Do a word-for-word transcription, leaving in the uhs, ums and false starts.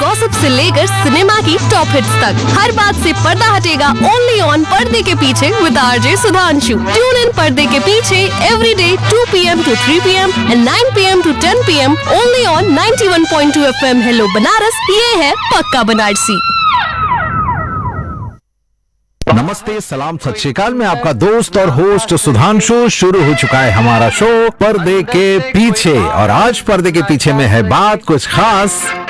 Gossip से लेकर cinema की टॉप हिट्स तक, हर बात से पर्दा हटेगा ओनली ऑन पर्दे के पीछे with RJ Sudhanshu. Tune in पर्दे के पीछे every day to P M to three P M and nine P M to ten P am only on ninety one point two F M. Hello Banaras, ये है पक्का बनारसी। नमस्ते, सलाम, सत श्री अकाल। मैं आपका दोस्त और होस्ट सुधांशु। शुरू हो चुका है हमारा शो पर्दे के पीछे, और आज पर्दे के पीछे में है बात कुछ खास